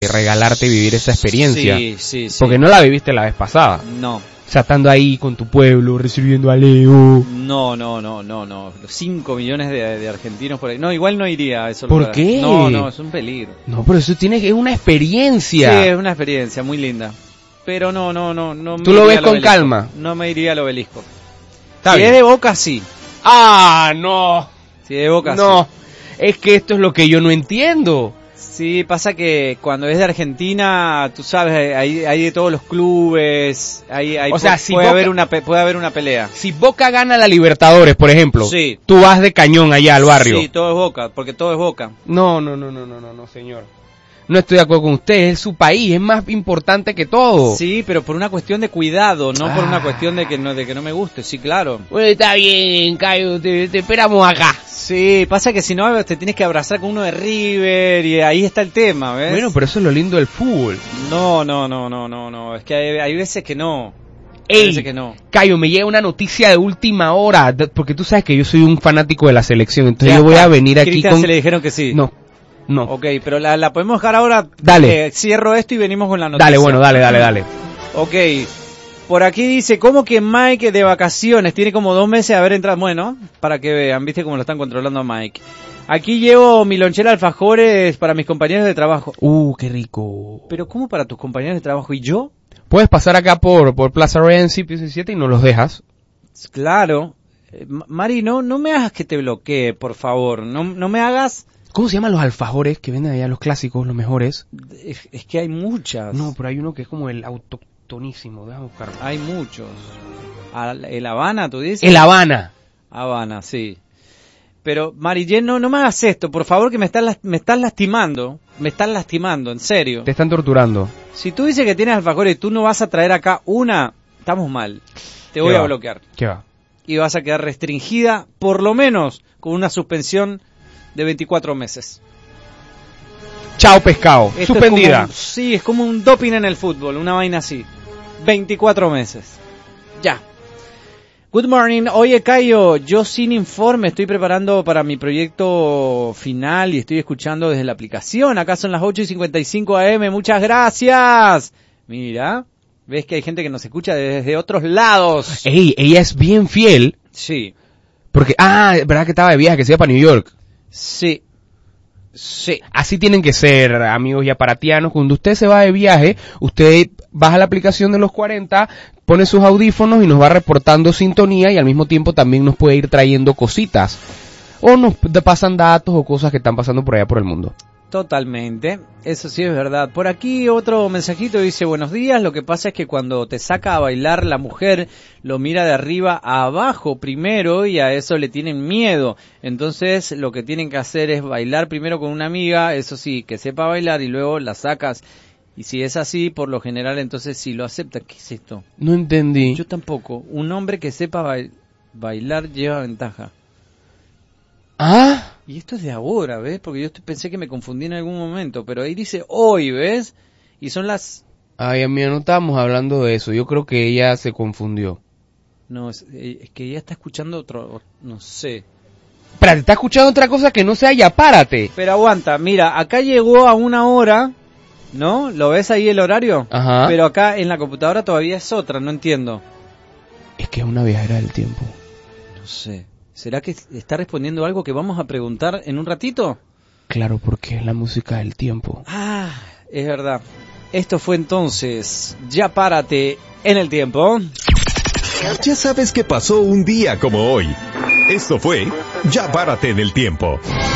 regalarte vivir esa experiencia. Sí. Porque no la viviste la vez pasada. No. O sea, estando ahí con tu pueblo, recibiendo a Leo. No. Los 5 millones de argentinos por ahí. No, igual no iría a eso. ¿Por qué? No, es un peligro. No, pero eso es una experiencia. Sí, es una experiencia muy linda. Pero no. ¿Tú lo ves con calma? No me iría al Obelisco. Está si bien. es de Boca, sí. ¡Ah, no! Si es de Boca, No, sí. es que esto es lo que yo no entiendo. Sí, pasa que cuando es de Argentina, tú sabes, hay de todos los clubes, o sea, puede haber una pelea. Si Boca gana la Libertadores, por ejemplo, sí. Tú vas de cañón allá al barrio. Sí, todo es Boca, porque todo es Boca. No, señor. No estoy de acuerdo con usted, es su país, es más importante que todo. Sí, pero por una cuestión de cuidado, no por una cuestión de que no me guste, sí, claro. Bueno, está bien, Cayo, te esperamos acá. Sí, pasa que si no te tienes que abrazar con uno de River y ahí está el tema, ¿ves? Bueno, pero eso es lo lindo del fútbol. No, es que hay veces que no. Ey, veces que no. Cayo, me llega una noticia de última hora, porque tú sabes que yo soy un fanático de la selección, entonces Ya yo voy está. a venir aquí Cristian se le dijeron que sí. No. Ok, pero la podemos dejar ahora. Dale. Cierro esto y venimos con la noticia. Dale, bueno, dale. Ok. Por aquí dice, ¿cómo que Mike de vacaciones? Tiene como 2 meses de haber entrado. Bueno, para que vean, viste cómo lo están controlando a Mike. Aquí llevo mi lonchera alfajores para mis compañeros de trabajo. Qué rico. ¿Pero cómo para tus compañeros de trabajo? ¿Y yo? Puedes pasar acá por Plaza Renzi, piso 17 y nos los dejas. Claro. Mari, no me hagas que te bloquee, por favor. No me hagas... ¿Cómo se llaman los alfajores que venden allá, los clásicos, los mejores? Es que hay muchas. No, pero hay uno que es como el autoctonísimo, déjame buscarlo. Hay muchos. ¿El Habana, tú dices? El Habana. Habana, sí. Pero, Marijen, no me hagas esto, por favor, que me estás lastimando. Me estás lastimando, en serio. Te están torturando. Si tú dices que tienes alfajores y tú no vas a traer acá una, estamos mal. Te voy a bloquear. ¿Qué va? Y vas a quedar restringida, por lo menos, con una suspensión de 24 meses. Chao, pescado. Esto suspendida. Es como un doping en el fútbol, una vaina así. 24 meses. Ya. Good morning. Oye, Cayo, yo sin informe estoy preparando para mi proyecto final y estoy escuchando desde la aplicación. Acá son las 8:55 AM. Muchas gracias. Mira, ves que hay gente que nos escucha desde otros lados. Ey, ella es bien fiel. Sí. Porque, verdad que estaba de viaje, que se iba para New York. Sí. Así tienen que ser, amigos yaparatianos. Cuando usted se va de viaje, usted baja la aplicación de los 40, pone sus audífonos y nos va reportando sintonía y al mismo tiempo también nos puede ir trayendo cositas. O nos pasan datos o cosas que están pasando por allá por el mundo. Totalmente, eso sí es verdad. Por aquí otro mensajito dice, buenos días, lo que pasa es que cuando te saca a bailar la mujer, lo mira de arriba a abajo primero y a eso le tienen miedo. Entonces lo que tienen que hacer es bailar primero con una amiga, eso sí, que sepa bailar y luego la sacas. Y si es así, por lo general, entonces si lo acepta. ¿Qué es esto? No entendí. Yo tampoco. Un hombre que sepa bailar lleva ventaja. Y esto es de ahora, ¿ves? Porque yo pensé que me confundí en algún momento, pero ahí dice hoy, ¿ves? Y son las... Ay, amiga, no estábamos hablando de eso. Yo creo que ella se confundió. No, es que ella está escuchando otro... No sé. Pero te está escuchando otra cosa que no sea ya, párate. Pero aguanta, mira, acá llegó a 1 hora, ¿no? ¿Lo ves ahí el horario? Ajá. Pero acá en la computadora todavía es otra, no entiendo. Es que es una viajera del tiempo. No sé. ¿Será que está respondiendo algo que vamos a preguntar en un ratito? Claro, porque es la música del tiempo. Es verdad. Esto fue entonces Ya Párate en el Tiempo. Ya sabes que pasó un día como hoy. Esto fue Ya Párate en el Tiempo.